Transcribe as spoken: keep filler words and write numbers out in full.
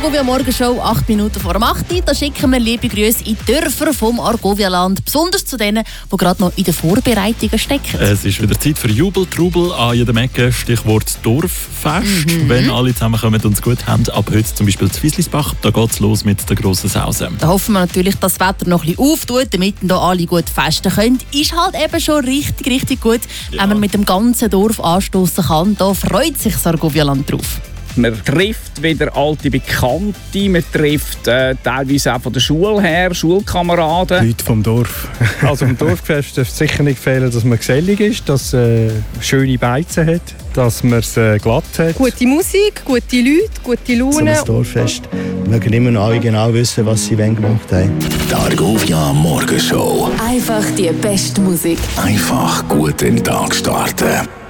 Argovia Morgenshow, acht Minuten vor dem acht. Da schicken wir liebe Grüße in die Dörfer vom Argovia-Land, besonders zu denen, die gerade noch in den Vorbereitungen stecken. Es ist wieder Zeit für Jubel, Trubel an jedem Ecke, Stichwort Dorffest. Mhm. Wenn alle zusammenkommen und es gut haben, ab heute zum Beispiel zu Wieslisbach, da geht es los mit der grossen Sause. Da hoffen wir natürlich, dass das Wetter noch ein bisschen auftut, damit da alle gut festen können. Ist halt eben schon richtig, richtig gut, ja, wenn man mit dem ganzen Dorf anstoßen kann. Da freut sich das Argovia-Land drauf. Man trifft wieder alte Bekannte, man trifft äh, teilweise auch von der Schule her, Schulkameraden. Leute vom Dorf. Also am Dorffest darf es sicher nicht fehlen, dass man gesellig ist, dass man äh, schöne Beizen hat, dass man es äh, glatt hat. Gute Musik, gute Leute, gute Laune. So ein Dorffest. Wir können immer noch alle genau wissen, was sie gemacht haben. Die Argovia Morgenshow. Einfach die beste Musik. Einfach gut in den Tag starten.